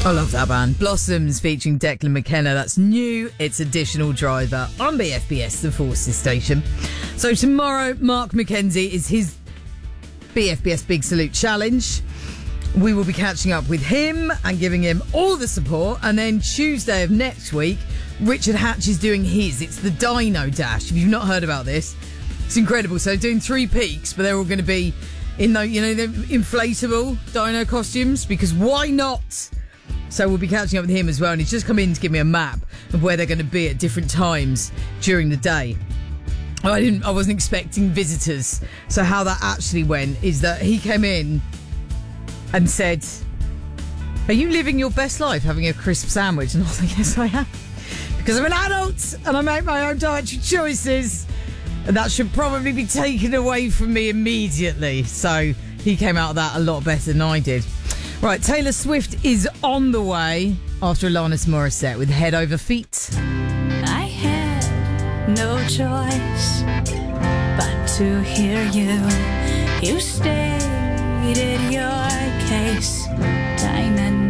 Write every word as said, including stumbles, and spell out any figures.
I love that band. Blossoms featuring Declan McKenna. That's new. It's Additional Driver on B F B S, the Forces station. So tomorrow, Mark McKenzie is his B F B S Big Salute Challenge. We will be catching up with him and giving him all the support. And then Tuesday of next week, Richard Hatch is doing his. It's the Dino Dash. If you've not heard about this, it's incredible. So doing three peaks, but they're all going to be in the, you know, the inflatable dino costumes, because why not? So we'll be catching up with him as well, and he's just come in to give me a map of where they're going to be at different times during the day. I didn't. I wasn't expecting visitors. So how that actually went is that he came in and said, "Are you living your best life, having a crisp sandwich?" And I was like, "Yes, I am, because I'm an adult and I make my own dietary choices, and that should probably be taken away from me immediately." So he came out of that a lot better than I did. Right, Taylor Swift is on the way after Alanis Morissette with Head Over Feet. I had no choice but to hear you. You stated your case time and